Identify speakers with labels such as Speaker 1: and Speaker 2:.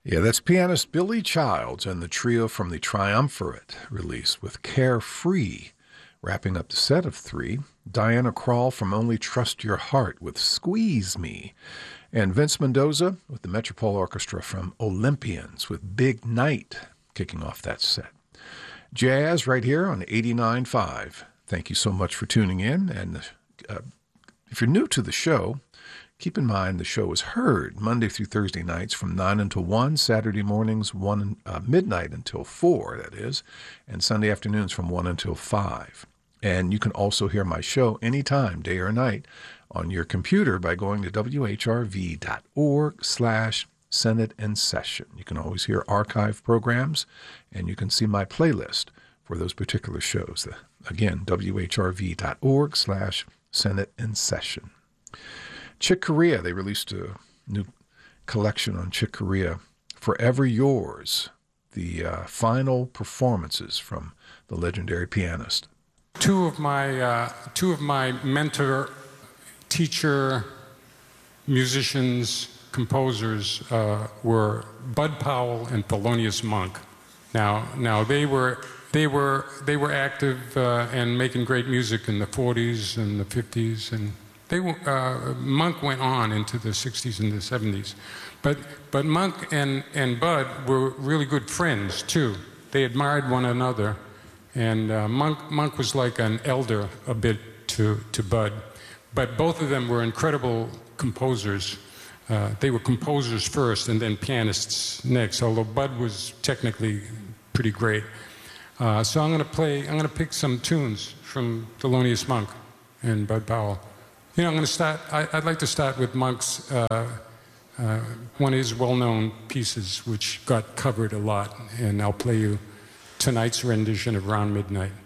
Speaker 1: Yeah, that's pianist Billy Childs and the trio from the Triumvirate release with Carefree. Wrapping up the set of three, Diana Krall from Only Trust Your Heart with Squeeze Me, and Vince Mendoza with the Metropole Orchestra from Olympians with Big Night, kicking off that set. Jazz right here on 89.5. Thank you so much for tuning in, and if you're new to the show, keep in mind the show is heard Monday through Thursday nights from 9 until 1, Saturday mornings midnight until 4, that is, and Sunday afternoons from 1 until 5. And you can also hear my show anytime, day or night, on your computer by going to whrv.org/Senate in Session. You can always hear archive programs, and you can see my playlist for those particular shows. Again, whrv.org/Senate in Session. Chick Corea, they released a new collection on Chick Corea, Forever Yours, the final performances from the legendary pianist.
Speaker 2: Two of my mentor, teacher, musicians, composers were Bud Powell and Thelonious Monk. Now they were active and making great music in the 40s and the 50s, and Monk went on into the 60s and the 70s. But Monk and Bud were really good friends too. They admired one another. And Monk was like an elder a bit to Bud. But both of them were incredible composers. They were composers first and then pianists next, although Bud was technically pretty great. So I'm going to pick some tunes from Thelonious Monk and Bud Powell. I'd like to start with Monk's, one of his well-known pieces, which got covered a lot, and I'll play you tonight's rendition of Round Midnight.